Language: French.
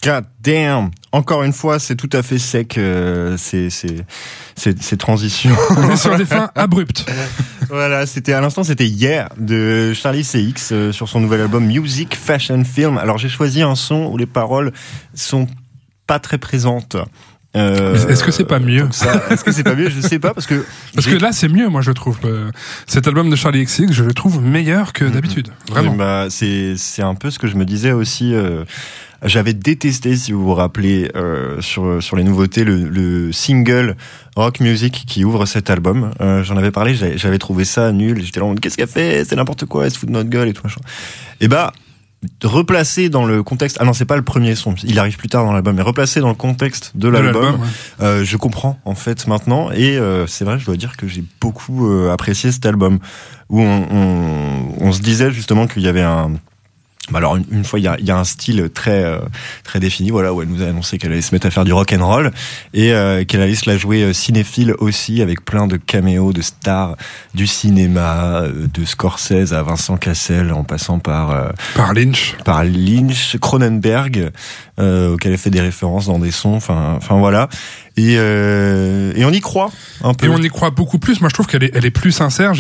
God damn. Encore une fois, c'est tout à fait sec, ces transitions. On est sur des fins abruptes. Voilà, c'était Yeah de Charlie CX sur son nouvel album Music Fashion Film. Alors j'ai choisi un son où les paroles sont pas très présentes. Est-ce que c'est pas mieux? Est-ce que c'est pas mieux? Je sais pas parce que là c'est mieux, moi je trouve. Cet album de Charlie XX, je le trouve meilleur que d'habitude. Vraiment. Oui, bah c'est un peu ce que je me disais aussi. J'avais détesté, si vous vous rappelez, sur les nouveautés, le single Rock Music qui ouvre cet album. J'en avais parlé, j'avais trouvé ça nul. J'étais là en mode, qu'est-ce qu'elle fait? C'est n'importe quoi, elle se fout de notre gueule et tout machin. Et bah, replacé dans le contexte, ah non, c'est pas le premier son, il arrive plus tard dans l'album, mais replacé dans le contexte de l'album, ouais. Je comprends en fait maintenant, et c'est vrai, je dois dire que j'ai beaucoup apprécié cet album, où on se disait justement qu'il y avait alors une fois il y a un style très défini, voilà, où elle nous a annoncé qu'elle allait se mettre à faire du rock and roll et qu'elle allait se la jouer cinéphile aussi, avec plein de caméos de stars du cinéma, de Scorsese à Vincent Cassel, en passant par Lynch, Cronenberg, auquel elle fait des références dans des sons, enfin voilà. Et on y croit un peu. Et on y croit beaucoup plus. Moi je trouve qu'elle est plus sincère.